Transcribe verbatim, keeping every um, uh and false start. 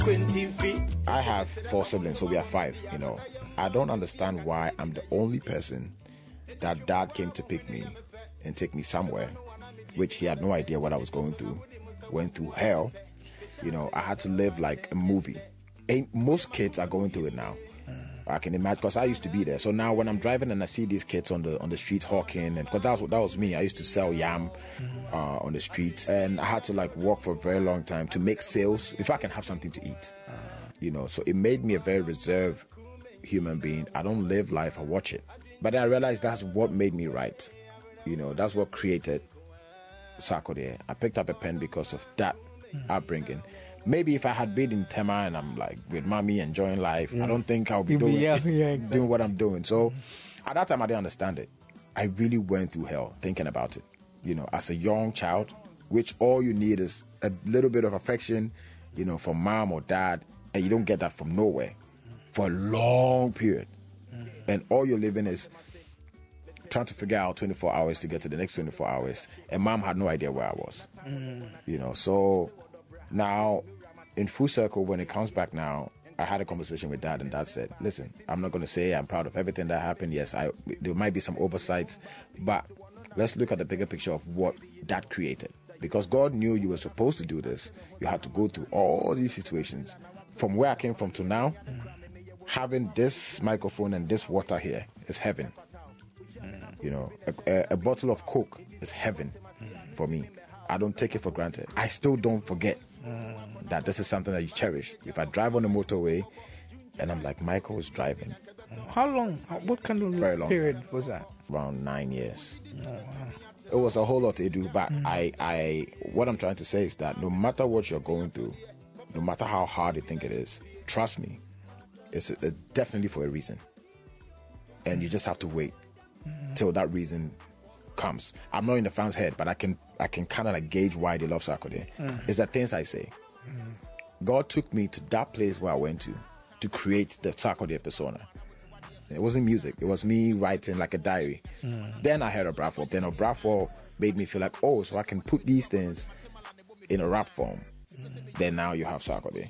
twenty feet. I have four siblings, so we are five, you know. I don't understand why I'm the only person that dad came to pick me and take me somewhere, which he had no idea what I was going through. Went through hell. You know, I had to live like a movie. And most kids are going through it now. I can imagine, because I used to be there. So now when I'm driving and I see these kids on the on the street hawking, and because that was that was me, I used to sell yam uh, on the streets, and I had to like walk for a very long time to make sales if I can have something to eat. You know, so it made me a very reserved human being. I don't live life, I watch it. But I realized that's what made me write. You know, that's what created Sarkodie. I picked up a pen because of that upbringing. Maybe if I had been in Tema and I'm like with mommy enjoying life, yeah. I don't think I'll be doing, yeah, yeah, exactly. doing what I'm doing. So mm-hmm. at that time I didn't understand it. I really went through hell thinking about it. You know, as a young child, which all you need is a little bit of affection, you know, from mom or dad, and you don't get that from nowhere for a long period. Mm-hmm. And all you're living is trying to figure out twenty-four hours to get to the next twenty-four hours. And mom had no idea where I was. Mm-hmm. You know, so now, in full circle, when it comes back now, I had a conversation with dad, and dad said, listen, I'm not going to say I'm proud of everything that happened. Yes, I there might be some oversights, but let's look at the bigger picture of what that created. Because God knew you were supposed to do this. You had to go through all these situations. From where I came from to now, having this microphone and this water here is heaven. You know, a, a, a bottle of Coke is heaven for me. I don't take it for granted. I still don't forget mm. that this is something that you cherish. If I drive on the motorway and I'm like, Michael is driving. How long? What kind of Very long period time. was that? Around nine years. Oh, wow. It was a whole lot to do, but mm. I, I, what I'm trying to say is that no matter what you're going through, no matter how hard you think it is, trust me, it's, it's definitely for a reason. And you just have to wait mm. till that reason comes. I'm not in the fans' head, but I can I can kind of like gauge why they love Sarkodie. Mm. It's the things I say. Mm. God took me to that place where I went to to create the Sarkodie persona. It wasn't music. It was me writing like a diary. Mm. Then I heard Obrafour. Then Obrafour made me feel like, oh, so I can put these things in a rap form. Mm. Then now you have Sarkodie.